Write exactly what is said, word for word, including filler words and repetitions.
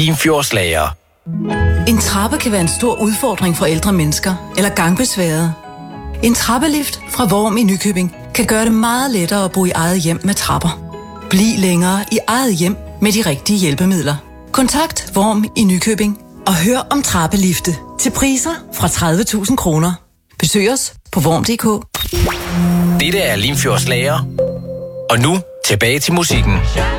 Limfjordslager. En trappe kan være en stor udfordring for ældre mennesker eller gangbesværede. En trappelift fra Worm i Nykøbing kan gøre det meget lettere at bo i eget hjem med trapper. Bliv længere i eget hjem med de rigtige hjælpemidler. Kontakt Worm i Nykøbing og hør om trappelifte til priser fra tredive tusind kroner. Besøg os på worm punktum d k. Dette er Limfjordslager. Og nu tilbage til musikken.